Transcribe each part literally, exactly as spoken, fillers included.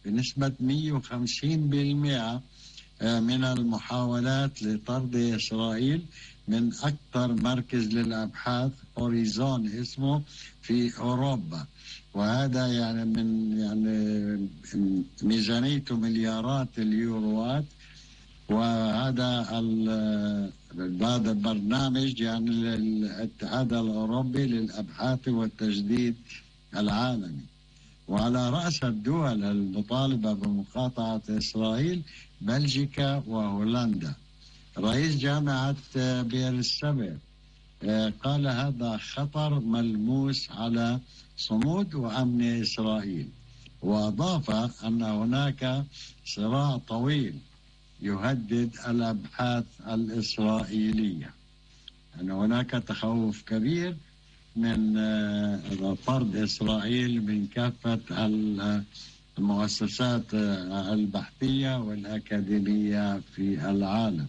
بنسبة مئة وخمسين بالمئة من المحاولات لطرد إسرائيل من أكثر مركز للأبحاث أوريزون اسمه في أوروبا. وهذا يعني من يعني ميزانيته مليارات اليوروات. وهذا هذا برنامج يعني الاتحاد الأوروبي للأبحاث والتجديد العالمي. وعلى رأس الدول المطالبة بمقاطعة إسرائيل بلجيكا وهولندا. رئيس جامعة بير السبع قال هذا خطر ملموس على صمود وأمن إسرائيل، وأضاف أن هناك صراع طويل يهدد الأبحاث الإسرائيلية، أن هناك تخوف كبير من طرد إسرائيل من كافة المؤسسات البحثية والأكاديمية في العالم.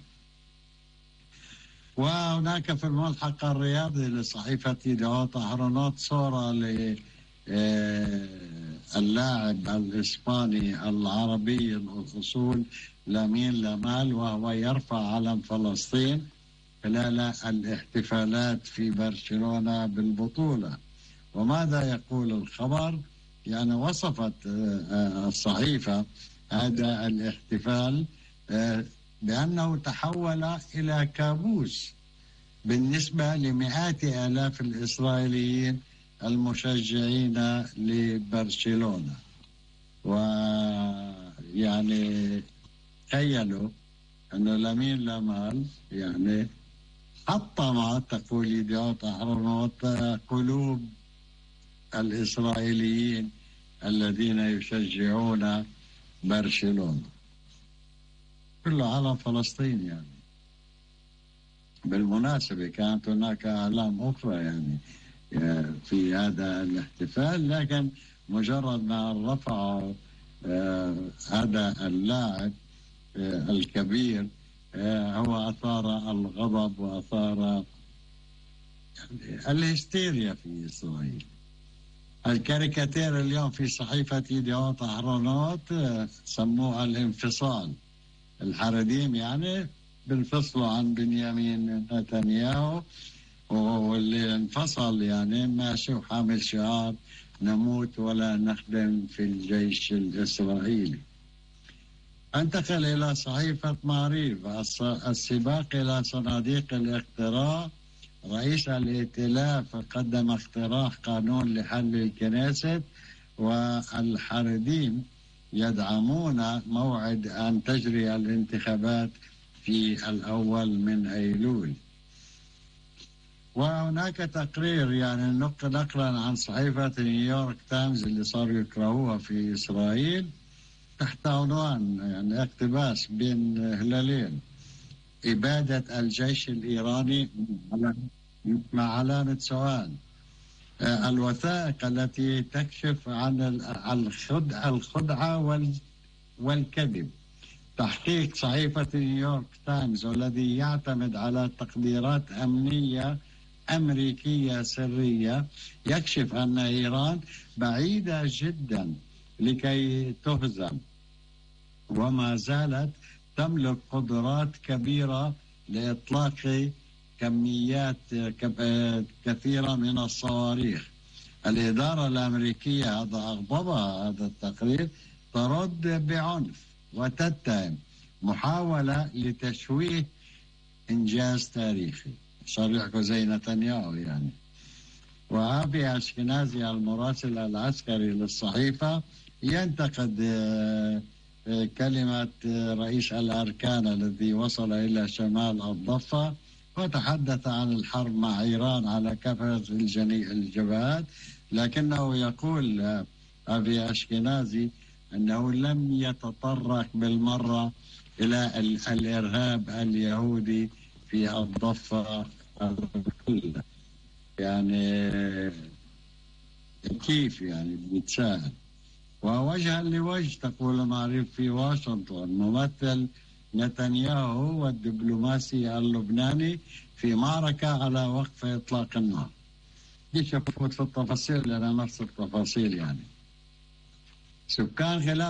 وهناك في الملحق الرياضي لصحيفة يديوت أهرونوت صورة للاعب الإسباني العربي الأصول لامين يامال وهو يرفع علم فلسطين خلال الاحتفالات في برشلونة بالبطولة. وماذا يقول الخبر؟ يعني وصفت الصحيفة هذا الاحتفال بأنه تحول إلى كابوس بالنسبة لمئات آلاف الإسرائيليين المشجعين لبرشلونة. ويعني تخيلوا أن لامين يامال يعني حطم تقول يديوت أهرونوت قلوب الإسرائيليين الذين يشجعون برشلونة. كله على فلسطين. يعني بالمناسبة كانت هناك أعلام أخرى يعني في هذا الاحتفال، لكن مجرد ما رفعوا آه هذا اللاعب آه الكبير آه هو أثار الغضب وأثار يعني الهستيريا في إسرائيل. الكاريكاتير اليوم في صحيفة يديوت أهرونوت آه سموها الانفصال. الحرديم يعني بنفصلوا عن بنيامين نتنياهو، واللي انفصل يعني ماشي وحامل شعار نموت ولا نخدم في الجيش الإسرائيلي. انتقل إلى صحيفة معريف. السباق إلى صناديق الاقتراع. رئيس الائتلاف قدم اقتراح قانون لحل الكنيست، والحرديم يدعمون موعد أن تجري الانتخابات في الأول من أيلول. وهناك تقرير يعني نقلا عن صحيفة نيويورك تايمز اللي صاروا يقرأوها في إسرائيل تحت عنوان يعني اقتباس بين هلالين: إبادة الجيش الإيراني مع علامة سؤال. الوثائق التي تكشف عن الخدعة والكذب. تحقيق صحيفة نيويورك تايمز والذي يعتمد على تقديرات أمنية أمريكية سرية يكشف أن إيران بعيدة جدا لكي تهزم، وما زالت تملك قدرات كبيرة لإطلاق كميات كثيرة من الصواريخ. الإدارة الأمريكية هذا أغضبها هذا التقرير ترد بعنف وتتهم محاولة لتشويه إنجاز تاريخي. صار يحكوا زي نتنياهو يعني. وأبي أشكنازي المراسل العسكري للصحيفة ينتقد كلمة رئيس الأركان الذي وصل إلى شمال الضفة وتحدث عن الحرب مع إيران على كافة الجبهات، لكنه يقول أبي أشكنازي أنه لم يتطرق بالمرة إلى الإرهاب اليهودي في الضفة الكلة. يعني كيف يعني بيتساءل. ووجها لوجه تقول معرف في واشنطن ممثل نتنياهو والدبلوماسي اللبناني في معركة على وقف إطلاق النار. دي شفت في التفاصيل لأنا نفس التفاصيل يعني. سكان غلاف